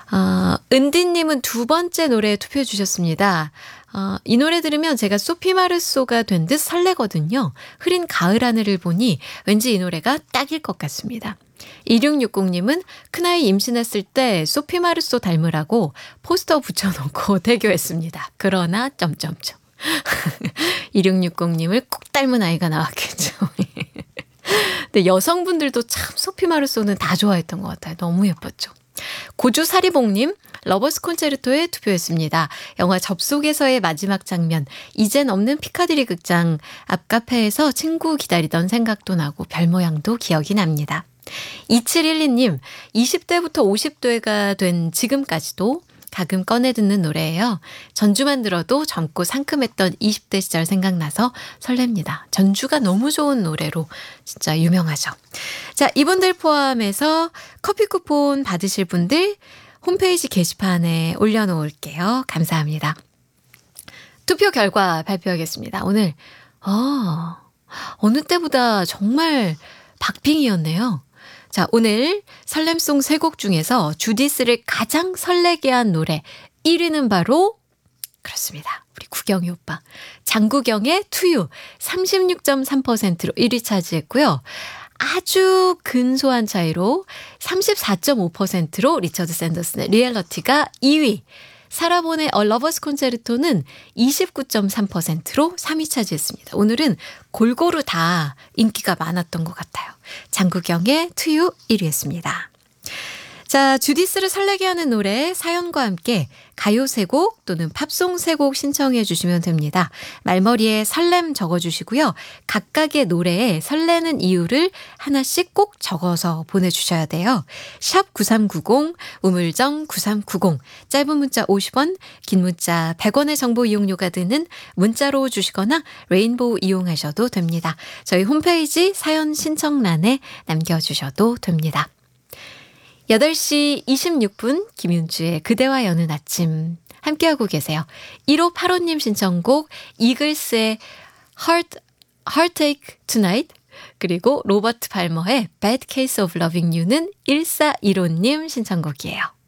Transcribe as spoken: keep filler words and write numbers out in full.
어, 은디님은 두 번째 노래에 투표해 주셨습니다. 어, 이 노래 들으면 제가 소피 마르소가 된 듯 설레거든요. 흐린 가을 하늘을 보니 왠지 이 노래가 딱일 것 같습니다. 이육육공님은 큰아이 임신했을 때 소피 마르소 닮으라고 포스터 붙여놓고 대교했습니다. 그러나 점점점. 이육육공님을 꼭 닮은 아이가 나왔겠죠. 근데 여성분들도 참 소피 마르소는 다 좋아했던 것 같아요. 너무 예뻤죠. 고주사리봉님 러버스 콘체르토에 투표했습니다. 영화 접속에서의 마지막 장면, 이젠 없는 피카디리 극장 앞 카페에서 친구 기다리던 생각도 나고 별 모양도 기억이 납니다. 이칠일이님 이십 대부터 오십 대가 된 지금까지도 가끔 꺼내 듣는 노래예요. 전주만 들어도 젊고 상큼했던 이십 대 시절 생각나서 설렙니다. 전주가 너무 좋은 노래로 진짜 유명하죠. 자, 이분들 포함해서 커피 쿠폰 받으실 분들 홈페이지 게시판에 올려놓을게요. 감사합니다. 투표 결과 발표하겠습니다. 오늘 어, 어느 때보다 정말 박빙이었네요. 자, 오늘 설렘송 세 곡 중에서 주디스를 가장 설레게 한 노래 일 위는 바로 그렇습니다. 우리 구경이 오빠. 장구경의 투유 삼십육 점 삼 퍼센트로 일 위 차지했고요. 아주 근소한 차이로 삼십사 점 오 퍼센트로 리처드 샌더슨의 리얼리티가 이 위. 사라본의 A Lover's Concerto는 이십구 점 삼 퍼센트로 삼 위 차지했습니다. 오늘은 골고루 다 인기가 많았던 것 같아요. 장구경의 투유 일 위였습니다. 자, 주디스를 설레게 하는 노래 사연과 함께 가요 세 곡 또는 팝송 세 곡 신청해 주시면 됩니다. 말머리에 설렘 적어주시고요. 각각의 노래에 설레는 이유를 하나씩 꼭 적어서 보내주셔야 돼요. 샵 구삼구공, 우물정 구삼구공, 짧은 문자 오십 원, 긴 문자 백 원의 정보 이용료가 드는 문자로 주시거나 레인보우 이용하셔도 됩니다. 저희 홈페이지 사연 신청란에 남겨주셔도 됩니다. 여덟 시 이십육 분 김윤주의 그대와 여는 아침 함께하고 계세요. 일오팔오님 신청곡 이글스의 Heart, Heartache Tonight 그리고 로버트 팔머의 Bad Case of Loving You는 일사일오님 신청곡이에요.